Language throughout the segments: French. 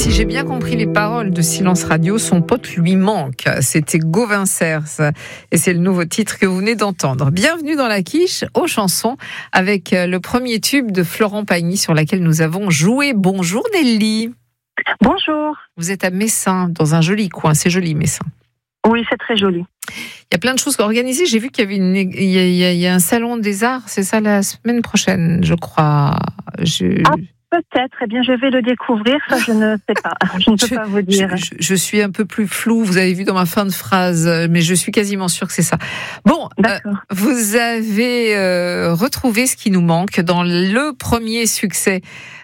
Si j'ai bien compris les paroles de Silence Radio, son pote lui manque. C'était Gauvin Cers et c'est le nouveau titre que vous venez d'entendre. Bienvenue dans la quiche aux chansons avec le premier tube de Florent Pagny sur laquelle nous avons joué. Bonjour Nelly. Bonjour. Vous êtes à Messin, dans un joli coin. C'est joli Messin. Oui, c'est très joli. Il y a plein de choses organisées. J'ai vu qu'il y avait il y a un salon des arts. C'est ça la semaine prochaine, je crois. Peut-être, eh bien je vais le découvrir, ça je ne sais pas, je ne peux pas vous dire. Je suis un peu plus floue, vous avez vu dans ma fin de phrase, mais je suis quasiment sûre que c'est ça. Bon, vous avez retrouvé ce qui nous manque dans le premier succès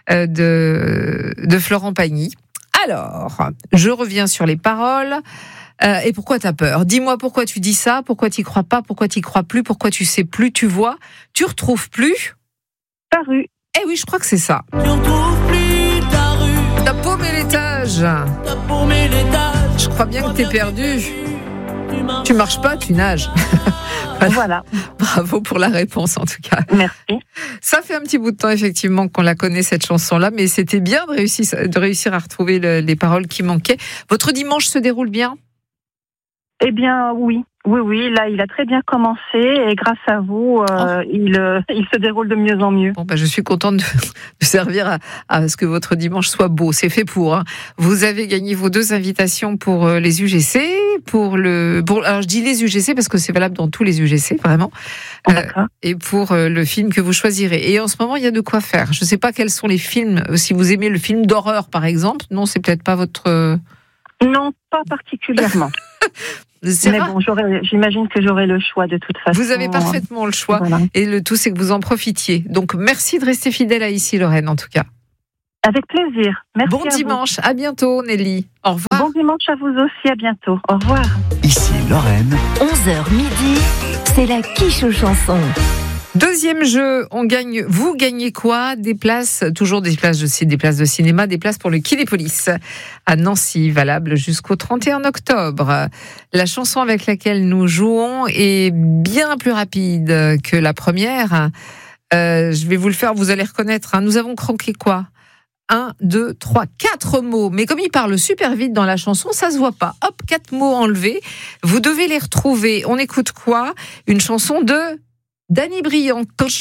de Florent Pagny. Alors, je reviens sur les paroles. Et pourquoi t'as peur ? Dis-moi pourquoi tu dis ça, pourquoi t'y crois pas, pourquoi t'y crois plus, pourquoi tu sais plus, tu vois, tu retrouves plus Paru. Eh oui, je crois que c'est ça. Tu retrouves plus ta rue. T'as paumé l'étage. Je crois bien que t'es perdu. Tu marches pas, tu nages. Voilà. Bravo pour la réponse en tout cas. Merci. Ça fait un petit bout de temps effectivement qu'on la connaît cette chanson-là, mais c'était bien de réussir à retrouver les paroles qui manquaient. Votre dimanche se déroule bien ? Eh bien, oui. Oui, là, il a très bien commencé et grâce à vous, il se déroule de mieux en mieux. Bon, je suis contente de servir à ce que votre dimanche soit beau. C'est fait pour. Hein. Vous avez gagné vos 2 invitations pour les UGC, alors je dis les UGC parce que c'est valable dans tous les UGC, vraiment. Et pour le film que vous choisirez. Et en ce moment, il y a de quoi faire. Je ne sais pas quels sont les films. Si vous aimez le film d'horreur, par exemple, non, c'est peut-être pas votre. Non, pas particulièrement. Mais bon, j'imagine que j'aurai le choix de toute façon. Vous avez parfaitement le choix. Voilà. Et le tout, c'est que vous en profitiez. Donc, merci de rester fidèle à Ici Lorraine, en tout cas. Avec plaisir. Merci. Bon dimanche. À bientôt, Nelly. Au revoir. Bon dimanche à vous aussi. À bientôt. Au revoir. Ici Lorraine. 11h midi, c'est la quiche aux chansons. Deuxième jeu, vous gagnez quoi ? Des places, toujours des places de cinéma, des places pour le Kinépolis à Nancy, valable jusqu'au 31 octobre. La chanson avec laquelle nous jouons est bien plus rapide que la première. Je vais vous le faire, vous allez reconnaître. Nous avons croqué quoi ? 1, 2, 3, 4 mots. Mais comme il parle super vite dans la chanson, ça se voit pas. Hop, 4 mots enlevés. Vous devez les retrouver. On écoute quoi ? Une chanson de Danny Briand. Quand